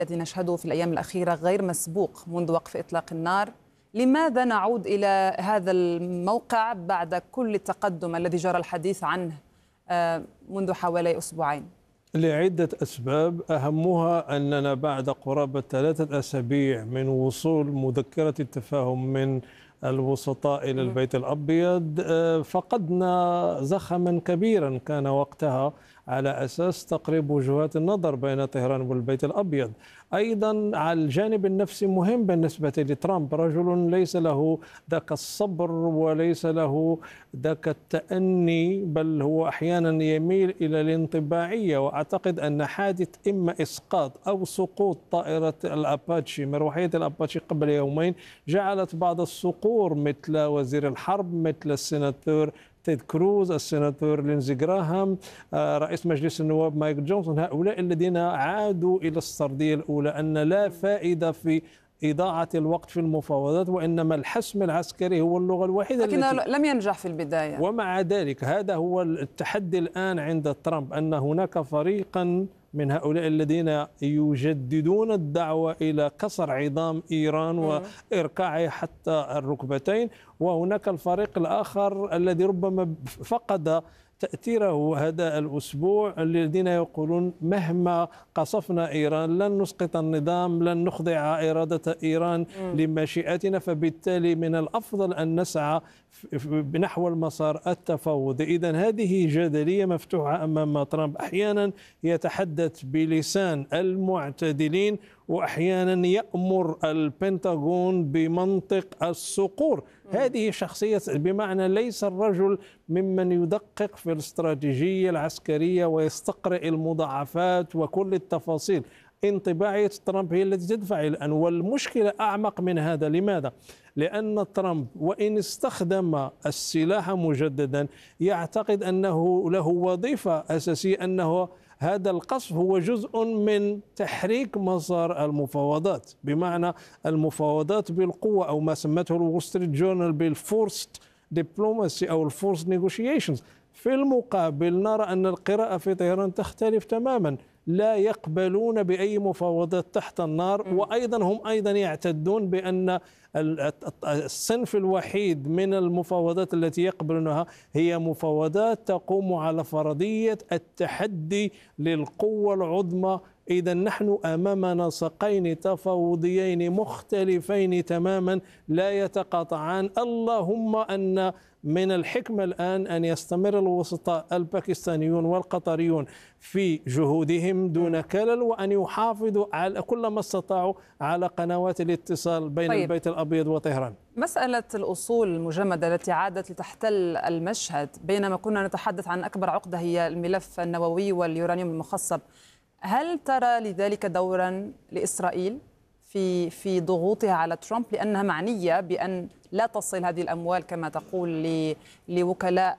الذي نشهده في الأيام الأخيرة غير مسبوق منذ وقف إطلاق النار. لماذا نعود إلى هذا الموقع بعد كل التقدم الذي جرى الحديث عنه منذ حوالي أسبوعين؟ لعدة أسباب، أهمها أننا بعد قرابة 3 أسابيع من وصول مذكرة التفاهم من الوسطاء إلى البيت الأبيض فقدنا زخما كبيرا كان وقتها على أساس تقريب وجهات النظر بين طهران والبيت الأبيض. أيضا على الجانب النفسي مهم بالنسبة لترامب، رجل ليس له ذاك الصبر وليس له ذاك التأني، بل هو أحيانا يميل إلى الانطباعية. وأعتقد أن حادث إما إسقاط أو سقوط طائرة الأباتشي، مروحية الأباتشي قبل يومين، جعلت بعض الصقور مثل وزير الحرب، مثل السيناتور تيد كروز، السيناتور لينزي جراهام، رئيس مجلس النواب مايك جونسون، هؤلاء الذين عادوا إلى السردية الأولى أن لا فائدة في إضاعة الوقت في المفاوضات، وإنما الحسم العسكري هو اللغة الوحيدة لكن لم ينجح في البداية. ومع ذلك هذا هو التحدي الآن عند ترامب، أن هناك فريقا من هؤلاء الذين يجددون الدعوة إلى كسر عظام إيران وإركاعها حتى الركبتين، وهناك الفريق الآخر الذي ربما فقد تأثيره هذا الأسبوع، الذين يقولون مهما قصفنا إيران لن نسقط النظام، لن نخضع إرادة إيران لمشيئتنا، فبالتالي من الأفضل أن نسعى نحو المسار التفاوضي. إذن هذه جدلية مفتوحة أمام ترامب، أحيانا يتحدث بلسان المعتدلين وأحيانا يأمر البنتاغون بمنطق الصقور. هذه شخصية، بمعنى ليس الرجل ممن يدقق في الاستراتيجية العسكرية ويستقرئ المضاعفات وكل التفاصيل. انطباعية ترامب هي التي تدفع الآن، والمشكلة أعمق من هذا. لماذا؟ لأن ترامب وإن استخدم السلاح مجددا يعتقد أنه له وظيفة أساسية، أنه هذا القصف هو جزء من تحريك مسار المفاوضات، بمعنى المفاوضات بالقوة، أو ما سمته الول ستريت جورنال بالفورست دبلوماسي أو الفورست نيغوشيشنز. في المقابل نرى أن القراءة في طهران تختلف تماما، لا يقبلون بأي مفاوضات تحت النار. وأيضا هم أيضا يعتدون بأن الصنف الوحيد من المفاوضات التي يقبلونها هي مفاوضات تقوم على فرضية التحدي للقوة العظمى. إذا نحن أمام نسقين تفاوضيين مختلفين تماما لا يتقاطعان. اللهم أن من الحكمة الآن أن يستمر الوسطاء الباكستانيون والقطريون في جهودهم دون كلل، وأن يحافظوا على كل ما استطاعوا على قنوات الاتصال بين البيت الأبيض وطهران. مسألة الأصول المجمدة التي عادت لتحتل المشهد، بينما كنا نتحدث عن أكبر عقدة هي الملف النووي واليورانيوم المخصب، هل ترى لذلك دورا لإسرائيل في ضغوطها على ترامب، لأنها معنية بأن لا تصل هذه الأموال كما تقول لوكلاء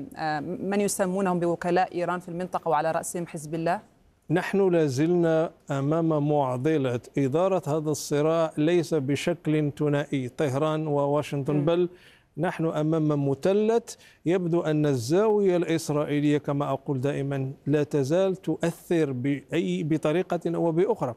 من يسمونهم بوكلاء إيران في المنطقة وعلى رأسهم حزب الله؟ نحن لازلنا أمام معضلة إدارة هذا الصراع ليس بشكل ثنائي طهران وواشنطن، بل نحن أمام مثلث. يبدو أن الزاوية الإسرائيلية كما أقول دائما لا تزال تؤثر بطريقة أو بأخرى.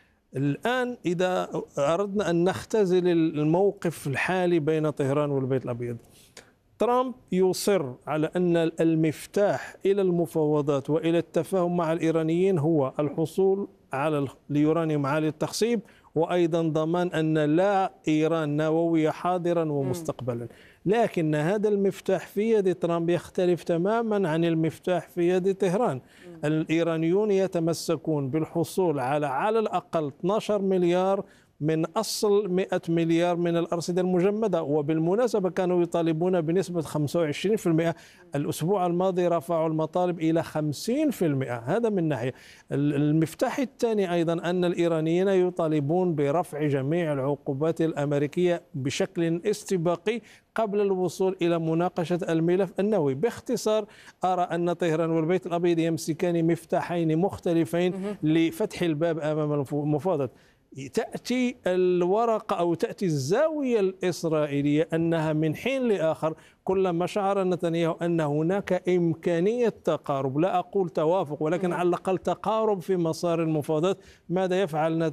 الآن إذا أردنا أن نختزل الموقف الحالي بين طهران والبيت الأبيض، ترامب يصر على أن المفتاح إلى المفاوضات وإلى التفاهم مع الإيرانيين هو الحصول على اليورانيوم عالي التخصيب، وأيضا ضمان أن لا إيران نووية حاضرا ومستقبلا. لكن هذا المفتاح في يد ترامب يختلف تماما عن المفتاح في يد طهران. الإيرانيون يتمسكون بالحصول على الأقل 12 مليار من أصل 100 مليار من الأرصدة المجمدة، وبالمناسبة كانوا يطالبون بنسبة 25%. الأسبوع الماضي رفعوا المطالب إلى 50%. هذا من ناحية. المفتاح الثاني أيضا أن الإيرانيين يطالبون برفع جميع العقوبات الأمريكية بشكل استباقي قبل الوصول إلى مناقشة الملف النووي. باختصار أرى أن طهران والبيت الأبيض يمسكان مفتاحين مختلفين لفتح الباب أمام المفاوضات. تأتي الورقة أو تأتي الزاوية الإسرائيلية أنها من حين لآخر كلما شعر نتنياهو أن هناك إمكانية تقارب، لا أقول توافق ولكن على الأقل تقارب في مسار المفاوضات، ماذا يفعل